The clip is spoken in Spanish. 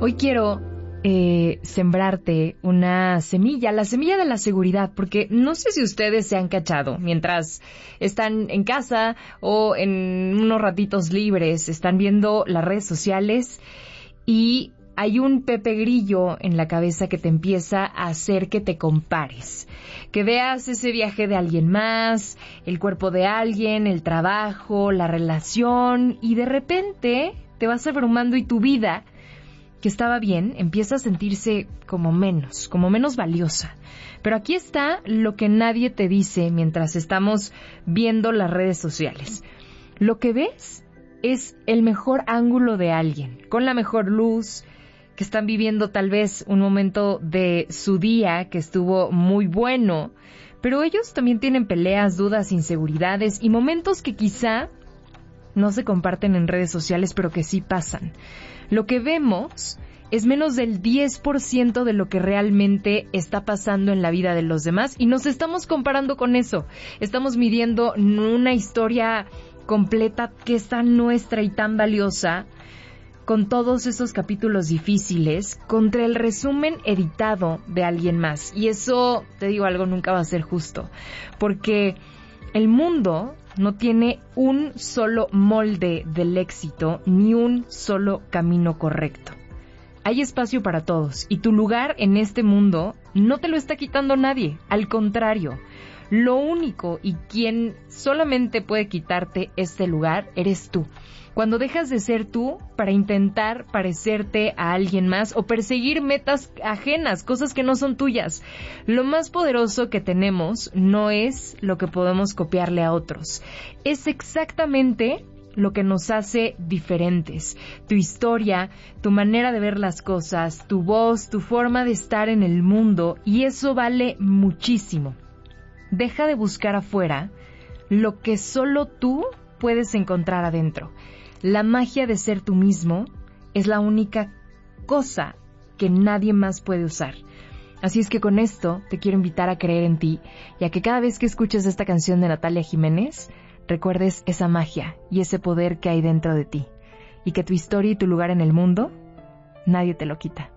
Hoy quiero sembrarte una semilla, la semilla de la seguridad, porque no sé si ustedes se han cachado mientras están en casa o en unos ratitos libres, están viendo las redes sociales y hay un Pepe Grillo en la cabeza que te empieza a hacer que te compares, que veas ese viaje de alguien más, el cuerpo de alguien, el trabajo, la relación, y de repente te vas abrumando y tu vida, que estaba bien, empieza a sentirse como menos valiosa. Pero aquí está lo que nadie te dice mientras estamos viendo las redes sociales. Lo que ves es el mejor ángulo de alguien, con la mejor luz, que están viviendo tal vez un momento de su día que estuvo muy bueno, pero ellos también tienen peleas, dudas, inseguridades y momentos que quizá no se comparten en redes sociales, pero que sí pasan. Lo que vemos es menos del 10% de lo que realmente está pasando en la vida de los demás y nos estamos comparando con eso. Estamos midiendo una historia completa que es tan nuestra y tan valiosa, con todos esos capítulos difíciles, contra el resumen editado de alguien más. Y eso, te digo algo, nunca va a ser justo, porque el mundo no tiene un solo molde del éxito, ni un solo camino correcto. Hay espacio para todos, y tu lugar en este mundo no te lo está quitando nadie, al contrario. Lo único y quien solamente puede quitarte este lugar eres tú. Cuando dejas de ser tú para intentar parecerte a alguien más o perseguir metas ajenas, cosas que no son tuyas. Lo más poderoso que tenemos no es lo que podemos copiarle a otros. Es exactamente lo que nos hace diferentes. Tu historia, tu manera de ver las cosas, tu voz, tu forma de estar en el mundo, y eso vale muchísimo. Deja de buscar afuera lo que solo tú puedes encontrar adentro. La magia de ser tú mismo es la única cosa que nadie más puede usar. Así es que con esto te quiero invitar a creer en ti y a que cada vez que escuches esta canción de Natalia Jiménez, recuerdes esa magia y ese poder que hay dentro de ti. Y que tu historia y tu lugar en el mundo, nadie te lo quita.